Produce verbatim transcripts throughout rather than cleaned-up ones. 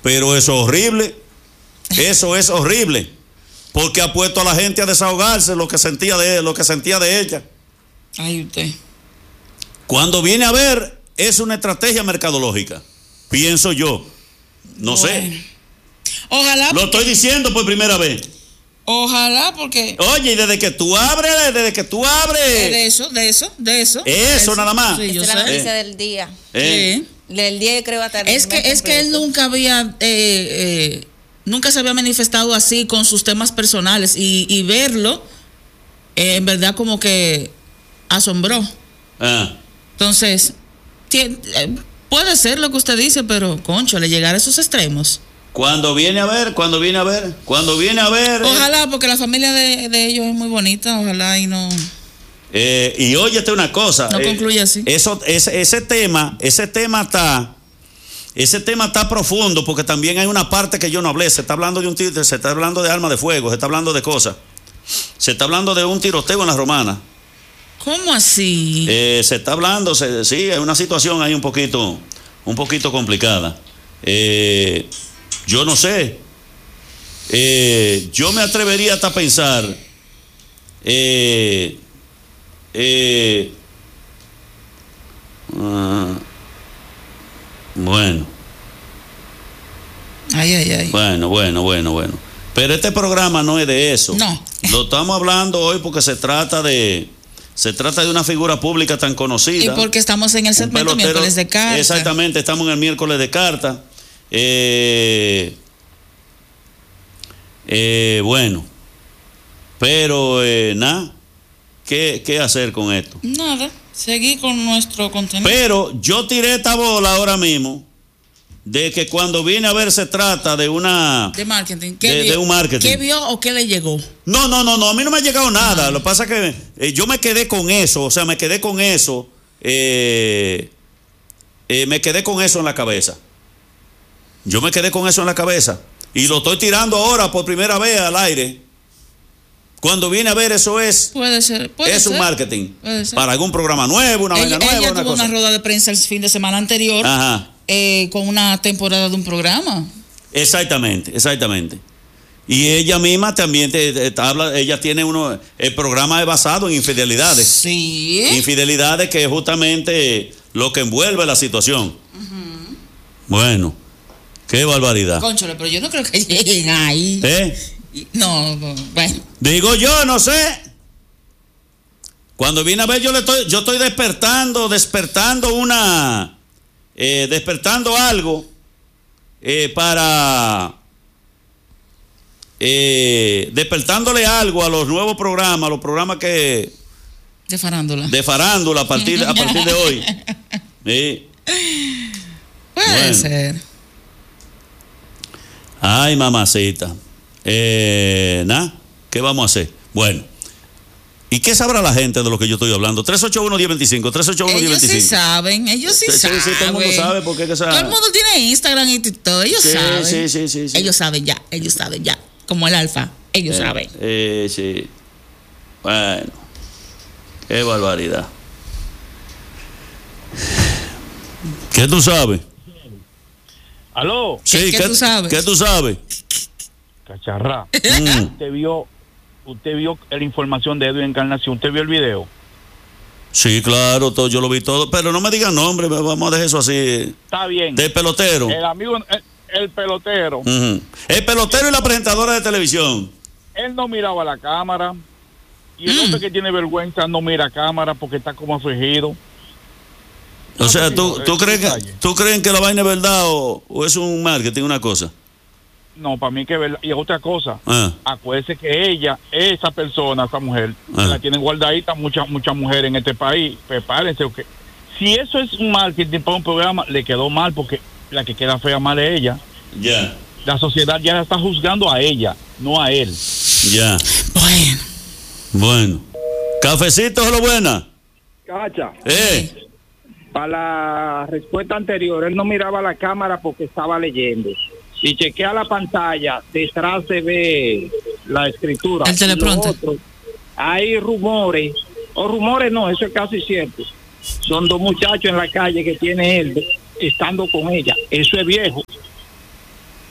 Pero eso es horrible. Eso es horrible. Porque ha puesto a la gente a desahogarse lo que sentía de, lo que sentía de ella. Ay, usted. Cuando viene a ver, es una estrategia mercadológica. Pienso yo. No bueno. sé. Ojalá. Lo estoy diciendo por primera vez. Ojalá, porque... Oye, y desde que tú abres, desde que tú abres... De eso, de eso, de eso. Eso, de eso. Nada más. Sí, yo Esa sé. Es la noticia eh. del día. Eh. Sí. Del día creo hasta el Es que, es que él nunca había... Eh, eh, nunca se había manifestado así con sus temas personales. Y, y verlo, eh, en verdad, como que asombró. Ah. Entonces, tiene, eh, puede ser lo que usted dice, pero, concho, le llegar a esos extremos... Cuando viene a ver, cuando viene a ver, cuando viene a ver. Ojalá, eh, porque la familia de, de ellos es muy bonita, ojalá y no. Eh, y óyete una cosa. No eh, concluye así. Eso, ese, ese tema, ese tema está, ese tema está profundo, porque también hay una parte que yo no hablé. Se está hablando de un tiro, se está hablando de armas de fuego, se está hablando de cosas. Se está hablando de un tiroteo en la Romana. ¿Cómo así? Eh, se está hablando, se, sí, hay una situación ahí un poquito, un poquito complicada. Eh. Yo no sé, eh, yo me atrevería hasta a pensar, eh, eh, uh, bueno, ay, ay, ay. bueno, bueno, bueno, bueno, pero este programa no es de eso, no, lo estamos hablando hoy porque se trata de, se trata de una figura pública tan conocida. Y porque estamos en el segmento miércoles de carta. Exactamente, estamos en el miércoles de carta. Eh, eh, bueno, pero eh, nada, ¿qué, ¿qué hacer con esto? Nada, seguir con nuestro contenido. Pero yo tiré esta bola ahora mismo de que cuando viene a ver se trata de una... De marketing. ¿Qué de, vio? de un marketing. ¿Qué vio o qué le llegó? No, no, no, no, a mí no me ha llegado nada. Ah. Lo que pasa es que eh, yo me quedé con eso, o sea, me quedé con eso, eh, eh, me quedé con eso en la cabeza. Yo me quedé con eso en la cabeza y lo estoy tirando ahora por primera vez al aire. Cuando viene a ver, eso es puede ser, puede es ser, un marketing puede ser. Para algún programa nuevo, una ella, vaina nueva. Ella una tuvo cosa. una rueda de prensa el fin de semana anterior eh, con una temporada de un programa. Exactamente, exactamente. Y ella misma también te, te habla, ella tiene uno, el programa es basado en infidelidades. Sí. Infidelidades que es justamente lo que envuelve la situación. Uh-huh. Bueno. Qué barbaridad. Cónchale, pero yo no creo que lleguen ahí. ¿Eh? No, no, bueno. Digo yo, no sé. Cuando viene a ver, yo le estoy, yo estoy despertando, despertando una, eh, despertando algo eh, para, eh, despertándole algo a los nuevos programas, a los programas que de farándula, de farándula a partir, a partir de hoy. Sí. Puede bueno. ser. Ay, mamacita. Eh, ¿Nada? ¿Qué vamos a hacer? Bueno. ¿Y qué sabrá la gente de lo que yo estoy hablando? tres ocho uno, diez veinticinco, tres ocho uno, diez veinticinco. Ellos sí saben, ellos sí, sí saben. Sí, todo el mundo sabe porque que sabe. Todo el mundo tiene Instagram y todo, ellos sí, saben. Sí, sí, sí, sí. Ellos saben ya, ellos saben ya. Como el alfa, ellos eh, saben. Eh, sí. Bueno. Qué barbaridad. ¿Qué tú sabes? ¿Aló? Sí, ¿Qué, ¿qué, ¿qué tú sabes? ¿Qué tú sabes? Cacharrá. Mm. Usted vio, usted vio la información de Edwin Encarnación, ¿usted vio el video? Sí, claro, todo, yo lo vi todo, pero no me digan nombre, vamos a dejar eso así. Está bien. Del pelotero. El amigo, el, el pelotero. Uh-huh. El pelotero y la presentadora de televisión. Él no miraba la cámara. Y el mm. hombre que tiene vergüenza no mira cámara porque está como afligido. O no sea, ¿tú, ¿tú, crees que, ¿tú crees que la vaina es verdad o, o es un marketing, una cosa? No, para mí que es verdad. Y otra cosa, ah. acuérdese que ella, esa persona, esa mujer, ah. la tienen guardadita muchas muchas mujeres en este país. Prepárense. Okay. Si eso es un marketing para un programa, le quedó mal porque la que queda fea mal es ella. Ya. Yeah. La sociedad ya la está juzgando a ella, no a él. Ya. Yeah. Bueno. Bueno. Cafecito, ¿es lo buena? Cacha. Eh. Para la respuesta anterior, él no miraba la cámara porque estaba leyendo. Si chequea la pantalla, detrás se ve la escritura. El teleprompter. Otro, hay rumores, o rumores no, eso es casi cierto. Son dos muchachos en la calle que tiene él estando con ella. Eso es viejo.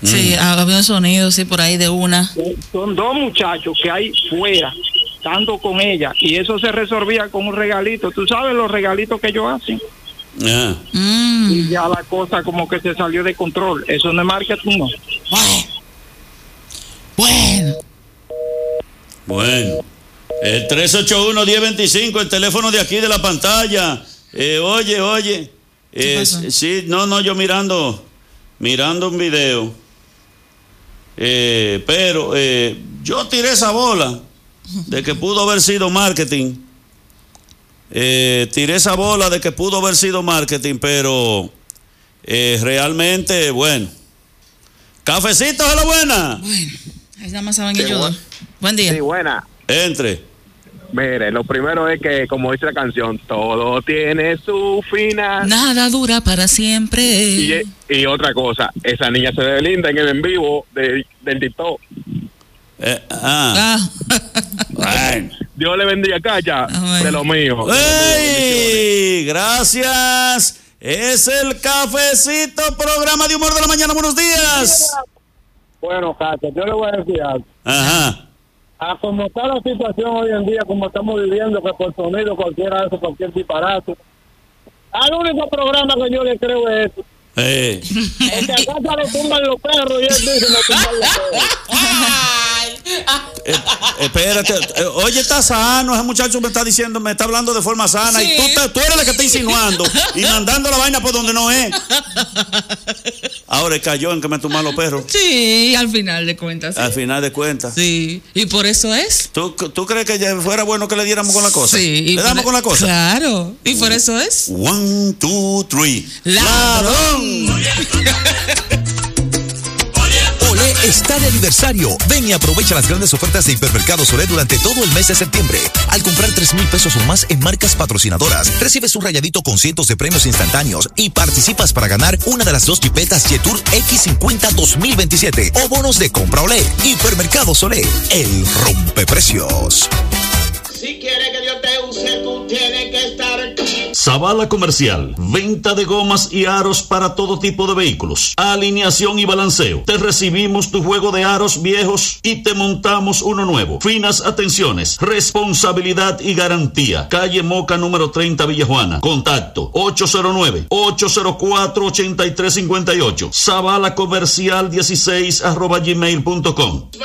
Sí, Mm. había un sonido, sí, por ahí de una. Son dos muchachos que hay fuera, estando con ella, y eso se resolvía con un regalito. Tú sabes los regalitos que ellos hacen. Ah. Mm. Y ya la cosa como que se salió de control. Eso no es marketing, no. Bueno. Bueno, el tres ocho uno, uno cero dos cinco, el teléfono de aquí de la pantalla. Eh, oye, oye. ¿Qué Eh, pasó? sí, no, no, yo mirando, mirando un video. Eh, pero eh, yo tiré esa bola de que pudo haber sido marketing. Eh, tiré esa bola de que pudo haber sido marketing, pero eh, realmente, bueno. Cafecito, a la buena. Bueno, ahí nada más saben Sí, ellos buen- dos. Buen día. Sí, buena. Entre. Mire, lo primero es que, como dice la canción, todo tiene su final. Nada dura para siempre. Y, y otra cosa, esa niña se ve linda en el en vivo de, del TikTok. Eh, ah, Ah. bueno. Dios le bendiga, Calla, Ah, bueno. de lo mío. ¡Ey! Gracias. Es el Cafecito, programa de humor de la mañana. Buenos días. Bueno, Cacha, yo le voy a decir algo. Ajá. A como está la situación hoy en día, como estamos viviendo, que por sonido cualquiera hace cualquier disparate. Al único programa que yo le creo es este. Eh. Porque a Cacha le tumban los perros y él dice no tumban los perros. Eh, espérate, eh, oye, está sano, ese muchacho me está diciendo, me está hablando de forma sana, Sí. y tú, te- tú eres la que está insinuando y mandando la vaina por donde no es. Ahora él cayó en que me tumban los perros, Sí, al final de cuentas. Sí. al final de cuentas. Sí, y por eso es. ¿Tú, ¿Tú crees que ya fuera bueno que le diéramos con la cosa? Sí. y ¿Le damos por- con la cosa? Claro, y por eso es. One, two, three. Ladrón. Olé está de aniversario. Ven y aprovecha las grandes ofertas de Hipermercados Olé durante todo el mes de septiembre. Al comprar tres mil pesos o más en marcas patrocinadoras, recibes un rayadito con cientos de premios instantáneos y participas para ganar una de las dos jipetas Jetour X cincuenta dos mil veintisiete o bonos de compra Olé. Hipermercados Olé, el rompeprecios. Si quiere que Dios te use, tú tienes que estar aquí. Zavala Comercial, venta de gomas y aros para todo tipo de vehículos, alineación y balanceo. Te recibimos tu juego de aros viejos y te montamos uno nuevo. Finas atenciones, responsabilidad y garantía. Calle Moca número treinta, Villa Juana. Contacto ocho cero nueve, ocho cero cuatro, ocho tres cinco ocho. Zavala Comercial dieciséis arroba gmail punto com.